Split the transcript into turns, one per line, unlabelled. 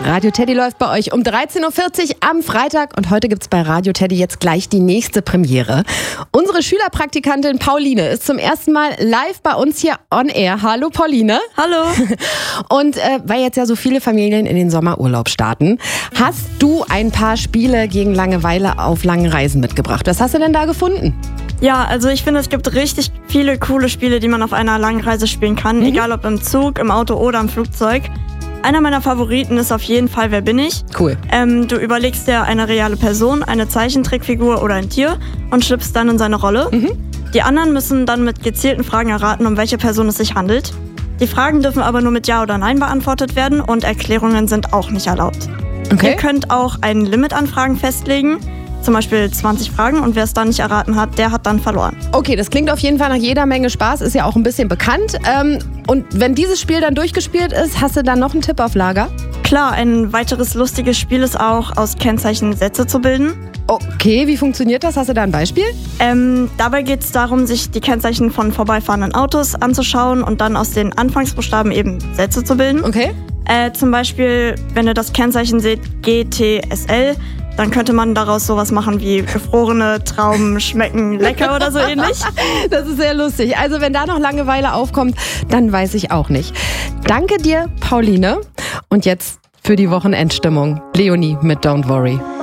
Radio Teddy läuft bei euch um 13.40 Uhr am Freitag und heute gibt's bei Radio Teddy jetzt gleich die nächste Premiere. Unsere Schülerpraktikantin Pauline ist zum ersten Mal live bei uns hier on air. Hallo Pauline.
Hallo.
Und weil jetzt ja so viele Familien in den Sommerurlaub starten, hast du ein paar Spiele gegen Langeweile auf langen Reisen mitgebracht. Was hast du denn da gefunden?
Ja, also ich finde, es gibt richtig viele coole Spiele, die man auf einer langen Reise spielen kann, egal ob im Zug, im Auto oder im Flugzeug. Einer meiner Favoriten ist auf jeden Fall Wer bin ich?
Cool.
Du überlegst dir eine reale Person, eine Zeichentrickfigur oder ein Tier und schlüpfst dann in seine Rolle. Die anderen müssen dann mit gezielten Fragen erraten, um welche Person es sich handelt. Die Fragen dürfen aber nur mit Ja oder Nein beantwortet werden und Erklärungen sind auch nicht erlaubt.
Okay.
Ihr könnt auch ein Limit an Fragen festlegen, zum Beispiel 20 Fragen und wer es dann nicht erraten hat, der hat dann verloren.
Okay, das klingt auf jeden Fall nach jeder Menge Spaß, ist ja auch ein bisschen bekannt. Und wenn dieses Spiel dann durchgespielt ist, hast du dann noch einen Tipp auf Lager?
Klar, ein weiteres lustiges Spiel ist auch, aus Kennzeichen Sätze zu bilden.
Okay, wie funktioniert das? Hast du da ein Beispiel?
Dabei geht es darum, sich die Kennzeichen von vorbeifahrenden Autos anzuschauen und dann aus den Anfangsbuchstaben eben Sätze zu bilden.
Okay.
Zum Beispiel, wenn ihr das Kennzeichen seht, GTSL, dann könnte man daraus sowas machen wie gefrorene Trauben schmecken lecker oder so ähnlich.
Das ist sehr lustig. Also wenn da noch Langeweile aufkommt, dann weiß ich auch nicht. Danke dir, Pauline. Und jetzt für die Wochenendstimmung Leonie mit Don't Worry.